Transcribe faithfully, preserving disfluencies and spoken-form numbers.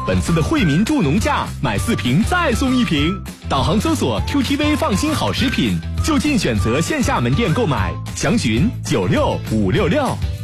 本次的惠民助农价，买四瓶再送一瓶。导航搜索 Q T V 放心好食品，就近选择线下门店购买，详询九六五六六。